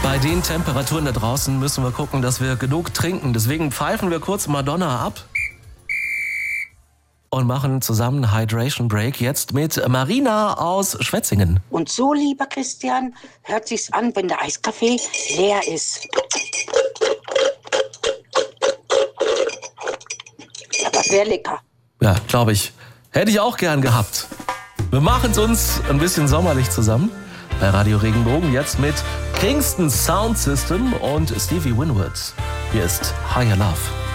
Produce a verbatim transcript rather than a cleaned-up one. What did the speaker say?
Bei den Temperaturen da draußen müssen wir gucken, dass wir genug trinken. Deswegen pfeifen wir kurz Madonna ab und machen zusammen einen Hydration Break jetzt mit Marina aus Schwetzingen. Und so, lieber Christian, hört sich's an, wenn der Eiskaffee leer ist. Aber sehr lecker. Ja, glaube ich. Hätte ich auch gern gehabt. Wir machen es uns ein bisschen sommerlich zusammen. Bei Radio Regenbogen jetzt mit Kingston Sound System und Stevie Winwood. Hier ist Higher Love.